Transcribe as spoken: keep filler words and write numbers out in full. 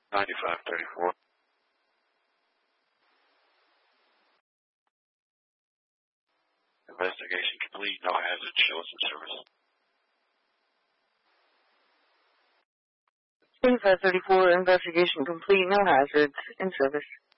ninety-five thirty-four. Investigation complete. No hazard. Show us in service. twenty-five thirty-four, investigation complete. No hazards. In service.